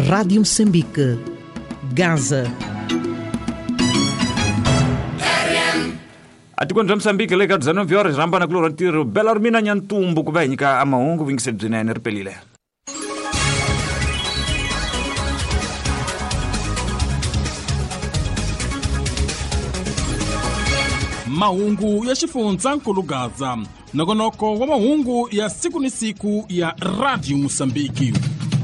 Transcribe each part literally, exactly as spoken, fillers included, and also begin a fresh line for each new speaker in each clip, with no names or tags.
Rádio Moçambique, Gaza.
Atikondra Moçambique leka dezenove horas rambana kulorantiro Belarmina nyantumbu kuvenyika amahungu vingisedi bzinene ripelile.
Mahungu ya xifunza nkulu Gaza, nokonoko wa mahungu ya siku ni siku ya Radio Moçambique.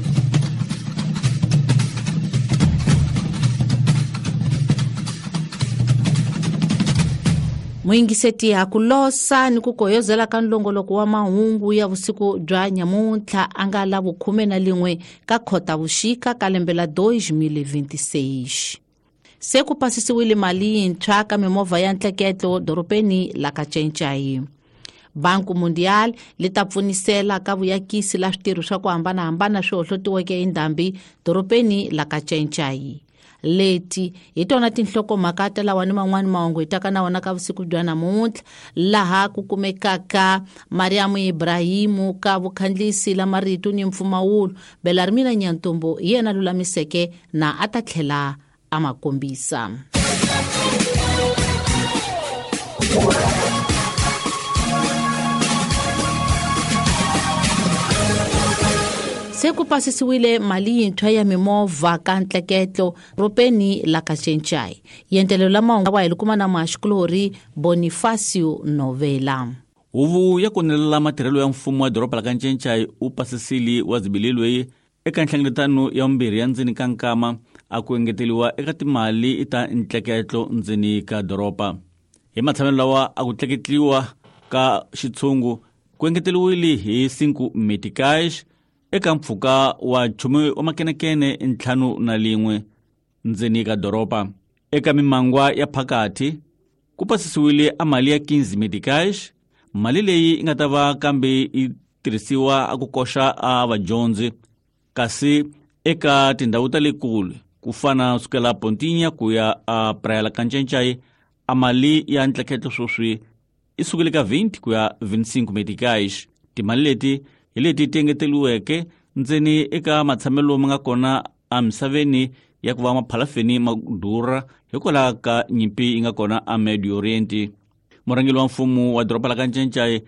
Mwingiseti ya kulosa ni kukoyozela ka nlongoloko wa mahungu ya vusiku bya nyamuntla angala vukhume na limwe ka khota vuxika ka lembe la dois mil e vinte e seis. Se ku pasisiwile mali yintshwa ka mimovha ya ntleketlo doropeni la ka Cencayi. Banku Mundial li ta pfunisela ka vuyakisi la switirho swa ku hambanahambana swi hohlotiweke endhambi doropeni la ka Cencayi. Leti hi tona tinhlokomhaka ta lawa ni man'wani mahungu hi taka na wona ka vusiku bya namuntlha, laha ku kumekaka Mariamu Ibrahimu ka vukhandlisi la marito ni mpfumawulo. Belarmina Nyantumbu hi yena lulamiseke na ata tlhela a makombisa. Se ku pasisiwile mali yintshwa ya mimovha ka ntleketlo ropeni la ka Cencayi. Yentelelo la mahungu wa hi likuma na Maxkulori Bonifacio Novela.
Huvu ya kunelela matirhelo ya mfumo wa doropa la ka Cencayi u pasisili wa zibililwe eka nhlengeletano ya mbirhi ya ndzeni ka nkama a ku engeteliwa eka timali ita ntleketlo ndzeni ka doropa. Hi matshamelo lawa a ku tleketliwa ka xitshungu ku engeteliwile hi cinco meticais eka mpfhuka wa chume wa makenekene ntlhanu na lin'we ndzeni ka doropa. Eka mimangwa ya phakati ku pasisiwile a mali ya quinze meticais, mali leyi nga ta va kambe yi tirhisiwa a ku koxa a vadyondzi, kasi eka tindhawu ta le kule ku fana sukela Pontinha ku ya a Praia la Cencayi a mali ya ntleketlo sweswi i sukile ka vinte ku ya vinte-cinco meticais. Timali leti hi leti tengeteliweke ndzeni eka matshamelo ma nga kona a misaveni ya ku va maphalafeni ma durha hikwalaho ka nyimpi yi nga kona a Medio Oriente. Murhangeri wa mfumo wa doropa la ka Cencayi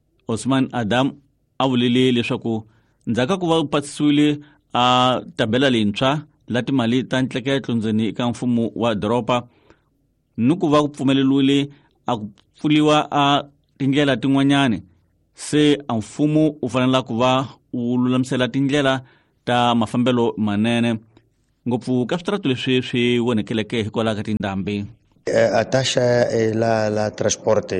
Osman Adam a vulile leswaku ndzhaka ku va pasisiwile a tabela lentshwa la timali ta ntleketlo ndzeni eka mfumo wa doropa ni ku va ku pfumeleliwile a ku pfuliwa a tindlela tin'wanyani. Se a mfumo u fanela ku va u lulamisela tindlela ta mafambelo manene ngopfu ka switaratu leswi swi vonekeleke hikwalaho ka tindhambi.
A taxa la la transporte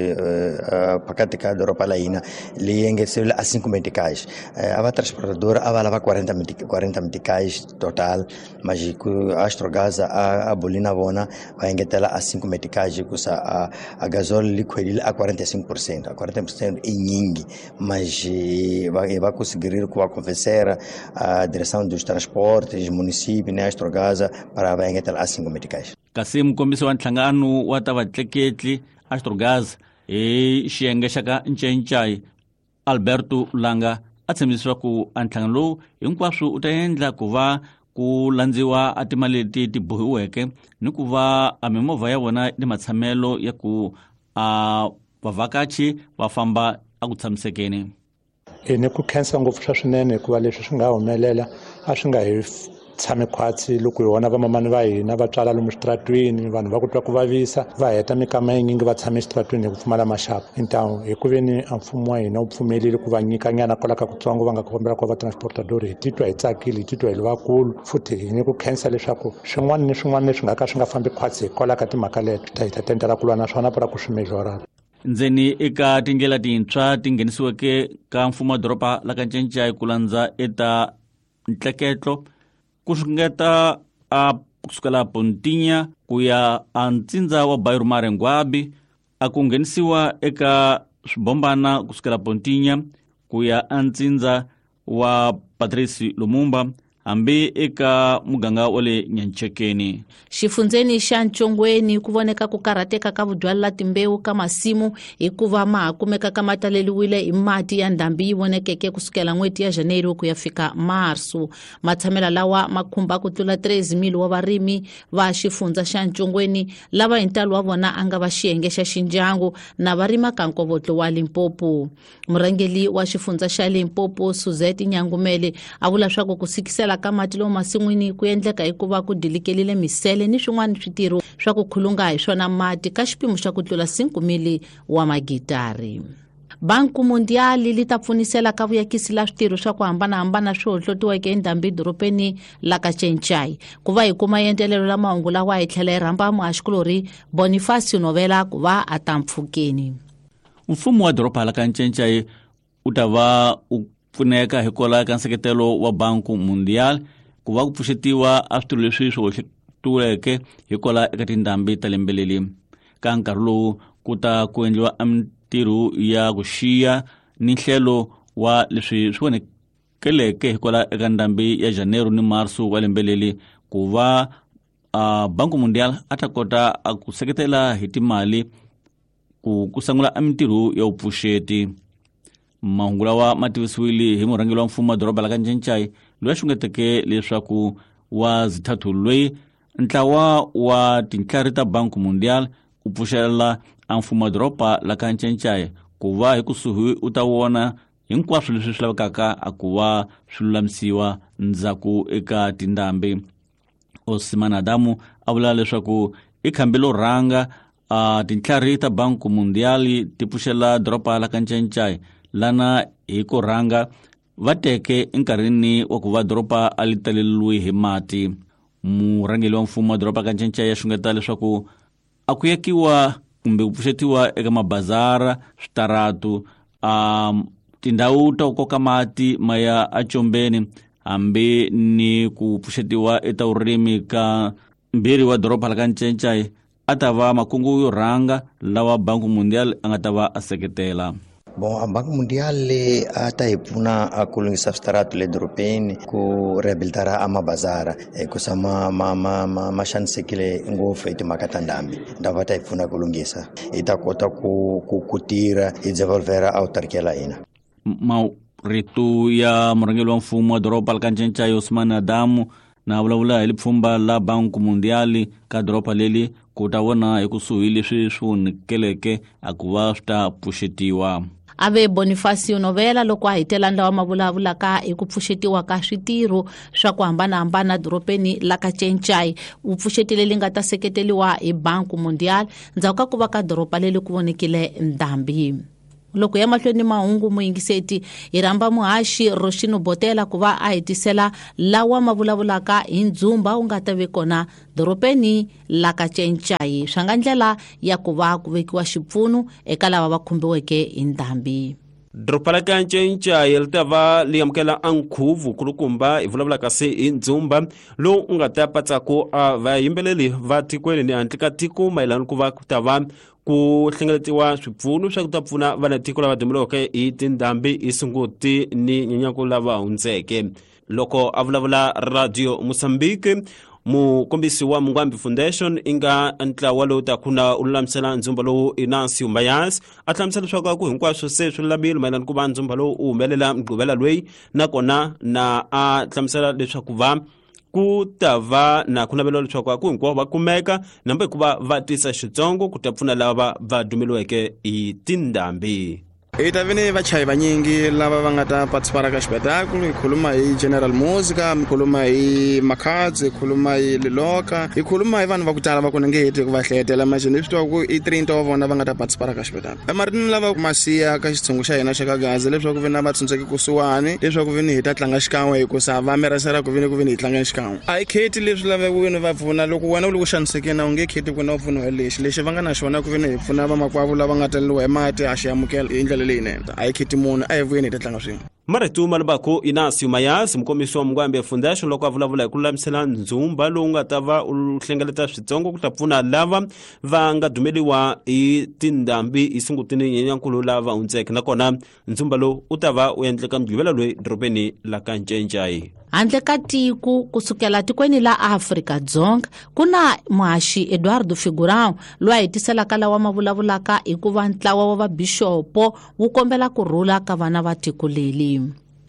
uh, pakati ka doropa la hina leyi engeteriwile a cinco meticais. Uh, ava transportador ava lava quarenta meticais total, mas ku Astrogaz a abolina vona va engetela a cinco meticais kusa a, a gasol liquid a quarenta e cinco por cento. A quarenta por cento é nyingi, mas va, va conseguir ku va convencer a direção dos transportes, município, né, Astrogaz para va engetela a cinco meticais.
Kasi mukombisi wa nhlangano wa ta vatleketli Astrogaz hi xiyenge xa ka Cencayi Alberto Langa a tshembisa ku a nhlangano lowu hinkwaswo u ta endla ku va ku landziwa a timali leti ti bohiweke ni ku va a mimovha ya vona ni matshamelo ya ku a vavakachi va famba a ku tshamisekeni.
Ni ku khensa ngopfu swa swinene hikuva leswi swi nga humelela a swi nga hi tshame khwatsi loko hi vona vamamani va hina va tswala lomu switratwini, vanhu va ku twa ku vavisa va heta mikama yinyingi va tshame xitratwini hi ku pfumala maxaka. Intawu hi ku veni a mfumo wa hina wu pfumelile ku va nyika nyana kwala ka kutsongo va nga kombela ku va transportador, hi titwa hi tsakile, hi titwa hi livakulu, futhi hi ni ku khensa leswaku swin'wana ni swin'wana leswi nga ka swi nga fambi khwatsi hi kwala ka timhaka leti ta hi ta tendela ku lwa na swona para ku swimilorana.
Ndzeni eka tindlela tintshwa ti nghenisiweke ka mfumo wa doropa la ka Cencayi ku landza eta ntleketlo ku xungeta a kusukela Pontinha ku ya a ntsindza wa Bairro Marengwabi, a ku nghenisiwa eka swibombana kusukela Pontinha ku ya a ntsindza wa Patrice Lumumba, hambi eka muganga wa le Nyanchekeni.
Xifundzeni xa Nchongweni ku voneka ku karhateka ka vubyala timbewu ka masimu hikuva ma kumeka ka mataleliwile hi mati ya ndhambi yi vonekeke kusukela n'weti ya Janeiro ku ya fika Marso. Matshamela lawa makhumba ku tlula thirteen mil wa varimi va xifundza xa Nchongweni lava hi ntalo wa vona anga va xiyenge xa xindyangu na varima ka nkovotlo wa Limpopo. Murangeli wa xifundza xa Limpopo Suzette Nyangumele a vula swaku ku sikisela ka mati lo masin'wini ku endleka hikuva ku dilikelile misele ni swin'wana switirho swa ku khulunga hi swona mati ka xipimo xa ku tlula five mil wa magitari. Banku Mundiali li ta pfunisela ka vuyakisi la switirho swa ku hambanahambana swi hlohlotiweke endhambi doropeni la ka Chencai ku va hi kuma yentelelo la mahungu lawa hi tlhela hi rhamba muhaxikulori Bonifacio Novela ku va a ta mpfhukeni.
Mfumo wa doropa la ka Chencai u ta va u pfuneka hikola ka nseketelo wa Banku Mundial ku va ku pfuxetiwa a switirho leswi swi hlohlotiweke hikola eka tindhambi ta lembeleli. Ka nkarhi lowu ku ta ku endliwa mintirho ya ku xiya ni nhlelo wa leswi swi vonekeleke hikola eka ndhambi ya Janeiro ni Marso wa lembeleli ku va uh, Banku Mundial a ta kota ku seketela hi timali ku ku sangula mintirho ya upfuxeti. Mahungu lawa ma tivisiwile hi murhangeri wa mfumo wa doroba la ka Chencai loyi a xungeteke leswaku wa zithathu loyi ntlawa wa tinhlari ta Banku Mundial u pfuxela a mfumo wa doroba la ka Chencai ku va hi kusuhi u ta wona hinkwaswo leswi swi lavekaka a ku va swi lulamisiwa ndzhaku eka tindhambi. Osman Adamu a vula leswaku i khambelo rhanga a tinhlari ta Banku Mundial ti pfuxela doroba la ka Chencai lana hi ku rhanga va teke enkarhini wa ku va doroba a li taleliwi hi mati. Murhangeri wa mfumo wa doroba ka Chencai ya xungeta leswaku a ku yakiwa kumbe ku pfuxetiwa eka mabazara, switaratu, um, tindhawu ta ku koka mati maya a Chombeni hambi ni ku pfuxetiwa eka urimi ka mbirhi wa doroba la ka Chencai a ta va makungu yo rhanga lawa Banku Mundial a nga ta va a seketela.
Bon, a Banku Mundial a ta hi pfuna a ku lunghisa switaratu le doropeni ku rehabilitara a mabazara hikusa ma ma ma ma ma xanisekile ngopfu hi timhaka ta ndhambi. Ndhambi ta hi pfuna ku lunghisa hi ta kota ku ku ku tirha hi devolvera a utarikela hina.
Marito ya murhangeri wa mfumo wa doroba la ka Chencai Osman Adamu na vulavula hi pfhumba la Banku Mundial ka doroba leli ku ta vona hi kusuhi leswi swi vonekeleke a ku va swi ta pfuxetiwa.
Ave Bonifacio Novela loko a hitela ndawa mavulavulaka hi ku pfuxetiwa ka switirho swa ku hambanahambana doropeni la ka Chencai u pfuxetile li nga ta seketeliwa hi Banku Mundial ndzhaku ka ku va ka doropa leli ku vonekile ndhambi. Loko ya mahlweni mahungu muyingiseti hi rhamba muhaxi Roshino Botela ku va a hetisela lawa mavulavulaka hi ndzumba u nga ta ve kona doropeni la ka Chencai swa nga ndlela ya ku va ku vekiwa xipfuno eka lava va khumbiweke hi ndhambi.
Doropa la ka Chencai li ta va li amukela a nkhuvu kulukumba hi vulavulaka se hi ndzumba lowu u nga ta patsako a vayimbeleli va tikweni ni handle ka tiko mayelana ku va ku ta va ku hlengeletiwa swipfuno swa ku ta pfuna vanatiko lava dumeleke hi tindhambi hi sunguti ni nyenyako lava hundzeke. Loko a vulavula Radio Mozambique mukombisi wa Mungwambi Foundation inga ntlawa lowu ta khuna u lulamisela ndzumba lowu Inansi Umbayas a hlamusela leswaku ku hinkwaswo se swi lamile mayelana ku va ndzumba lowu u humelela mgqivela lweyi nakona na a hlamusela leswaku va ku ta va na ku navela leswaku ku hinkwavo va kumeka nambe hikuva va tisa xitsongo ku ta pfuna lava va dumeliweke hi tindhambi.
Hi ta vini vachayi vanyingi lava va nga ta participara ka xibedakulu hi khuluma hi General Musica, hi khuluma hi Makhadzi, hi khuluma hi Liloka, hi khuluma hi vanhu va ku tala va ku nge heti ku va hletela machini leswi twa ku i three wa vona va nga ta participara ka xibedakulu. Marini lava masiya ka xitshungu xa hina xa ka Gaza leswaku vini va tsundzeki kusuwani leswaku vini hi ta tlanga xikan'we hikusa va meresera ku vini ku vini hi tlanga xikan'we. A hi kheti leswi laveka vini va pfuna loko wena u loko xanisekile u nge kheti ku na u pfuniwa lexi lexi va nga na xona ku vini hi pfuna va makwavo lava nga taleliwa hi mati a xi amukela hi ndlela leyinene. A hi kheti munhu a hi vuyeni hi ta tlanga swin'we.
maritu malibako Inácio Mayas mukomisi wa Mungwambe Foundation loko avulavula hi ku lulamisela ndzumba lowu nga ta va u hlengeleta switsongo ku ta pfuna lava va nga dumeliwa hi tindhambi hi sungutini nyenyankulu lava hundzeke nakona ndzumba lowu u ta va u endleka mgqivela loyi dorobeni la ka Ncencayi.
Handle ka tiko kusukela tikweni la Afrika-Dzonga ku na muhaxi Eduardo Figurão loyi a hetiselaka lawa ma vulavulaka hi ku va ntlawa wa vabixopo wu kombela ku rhula ka vana va tiko leli.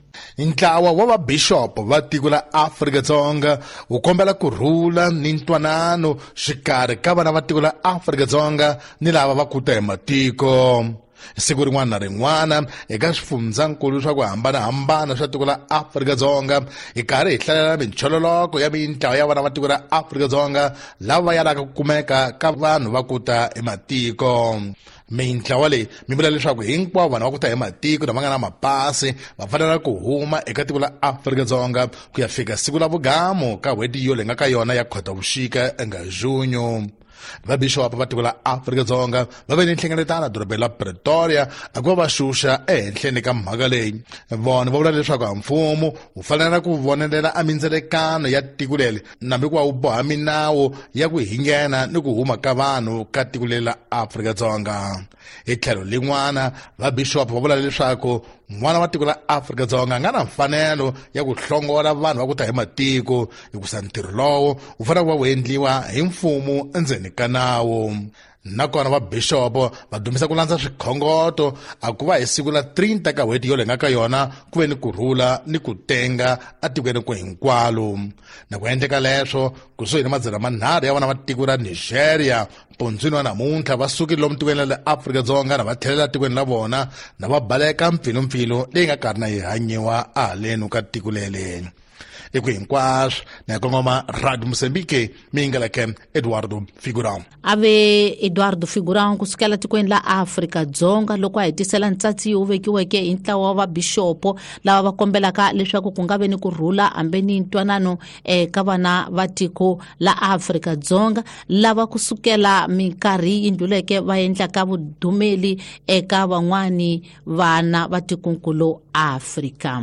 Ntlawa wa vabixopo va tiko la Afrika-Dzonga wu kombela ku rhula ni ntwanano xikarhi ka vana va tiko la Afrika-Dzonga ni lava va kuta hi matiko. Siku rin'wana na rin'wana eka swifundzankulu swa ku hambanahambana swa tiko la Afrika-Dzonga hi karhi hi hlalela minchololoko ya mintlawa ya vana va tiko la Afrika-Dzonga lava yalaka ku kumeka ka vanhu va kuta ematiko. Mintlawa leyi mi vula leswaku hinkwavo vanhu va kuta ematiko lava nga na mapasi va fanela ku huma eka tiko la Afrika-Dzonga ku ya fika siku la vugamo ka n'hweti yo lenga ka yona ya Khotavuxika nga Junyo. Vabixopo va tiko la Afrika-Dzonga va ve ni nhlengeletana dorobeni la Pretoria a ku va va xuxa ehenhleni ka mhaka leyi. Vona va vula leswaku mfumo wu fanele ku vonelela a mindzelekano ya tiko leri nambi ku va wu boha minawu ya ku hingena ni ku huma ka vanhu ka tiko leri la Afrika-Dzonga. Hi tlhelo lin'wana vabixopo va vula leswaku n'wana wa tiko la Afrika-Dzonga nga na mfanelo ya ku hlongola vanhu va ku ta hi matiko hikusa ntirho lowo wu fanele ku va wu endliwa hi mfumo endzeni ka nawu. Nakona vabixopo va dumisa ku landza swikhongoto a ku va hi siku la thirty ka n'hweti yo lenga ka yona ku ve ni ku rhula ni ku tenga atikweni ku hinkwalo. Na ku endleka leswo kusuhi ni madzana manharhu ya vana va tiko ra Nigeria pondzwini wa namuntlha va sukile lomu tikweni la Afrika-Dzonga na va tlhelela tikweni la vona na va baleka mpfilumpfilu leyi nga karhi na yi hanyiwa a haleni ka tiko lele. Eku hinkwaswo na kongoma Radio Mozambique mingaleke Eduardo Figurão.
Ave Eduardo Figurão kusukela tikweni la Afrika-Dzonga loko a hetisela ntsatsi wu vekiweke hi ntlawa wa vabixopo lava va kombelaka leswaku ku nga ve ni ku rhula hambi ni ntwanano eka vana va tiko la Afrika-Dzonga lava kusukela minkarhi yi ndluleke va endlaka vudumeli eka van'wani vana va tikonkulu Afrika.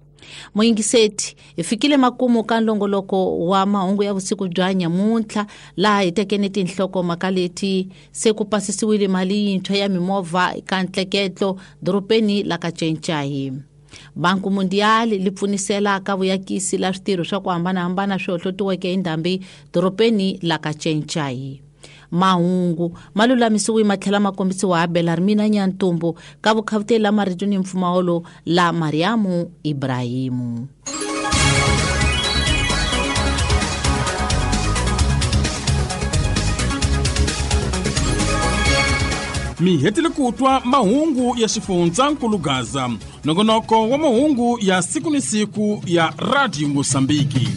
Moyingiseti hi fikile makumu ka nlongoloko wa mahungu ya vusiku bya nyamuntlha laha hi tekene tinhloko mhaka leti se ku pasisiwile mali yintshwa ya mimovha ka ntleketlo doropeni la ka Ncencayi. Banku Mundial li pfunisela ka vuyakisi la switirho swa ku hambanahambana swi hlohlotiweke hi ndhambi doropeni la ka Ncencayi. Mahungu malulamisiwe matlhela makombisiwa ha Belarmina Nyantumbu ka vukhavuteli la marito ni mfumawolo la Mariamu Ibrahimu.
Mi hetile kutwa mahungu ya xifundzankulu Gaza, nongonoko wa mahungu ya siku ni siku ya Radio Mozambique.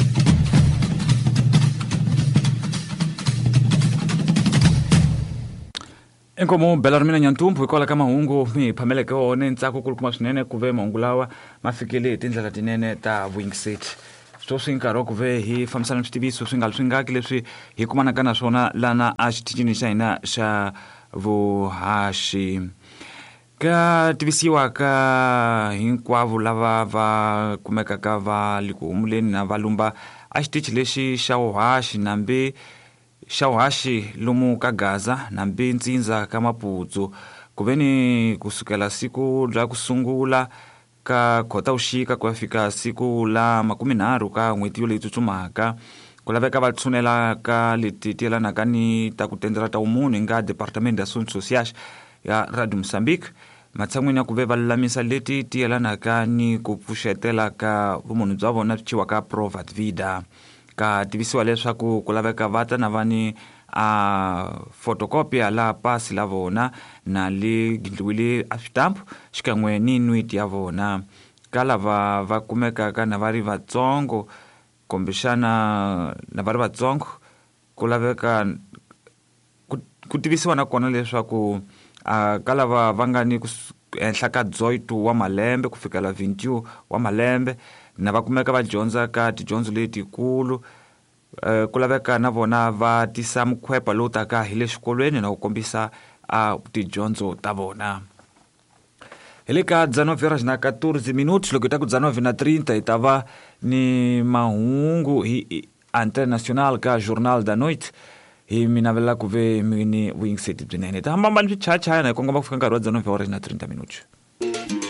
Enkomo Belarmina Nyantumbu ikola ka mahungu mi phameleke wone ntsako kulukuma swinene ku ve mahungu lawa ma fikele hi tindlela tinene ta vuyingiseti. Swo swi nkarhi wa ku ve hi fambisana switiviso swi nga swi ngaki leswi hi kumanaka na swona lana a xitichini xa hina xa vuhaxi. Ka tivisiwa ka hinkwavo lava va kumekaka va le ku humuleni na valumba a xitichi lexi xa vuhaxi nambe xa vuhaxi lomu ka Gaza nambe ntsindza ka Maputsu ku veni kusukela siku ra ku sungula ka Khotavuxika ku fika siku la makumenharhu ka n'hweti yo leyi tsutsumaka ku laveka va tshunela ka leti tiyelanaka ni ta ku tendlela ta umunhu nga Department ya Sociais ya Radio Mozambique matshan'wini ya ku ve va lulamisa leti tiyelanaka ni ku pfuxetela ka vumunhu bya vona byi chiwaka Provat Vida. Ka tivisiwa leswaku ku laveka va ta na va ni a photocopy la pasi la vona na le gindliwile a switampu xikan'we ni nwiti ya vona. Ka lava va kumekaka na va ri vatsongo kumbexana na va ri vatsongo ku laveka ku tivisiwa na kona leswaku a ka lava va nga ni henhla ka dzoito wa malembe ku fikela twenty wa malembe na va kumeka va dyondza ka tidyondzo letikulu uh, ku laveka na vona va tisa mukhwepa lowu taka hi le xikolweni na ku kombisa a uh, tidyondzo ta vona. Ele ka dezenove horas na quatorze minutos, loko ita ku dezenove na trinta itava ni mahungu hi international ka Jornal da Noite. Hi minavela ku ve mini wing city bzinene. Ta hamba mbani chachana konga ba kufika nkarhi wa dezenove horas na trinta minutos.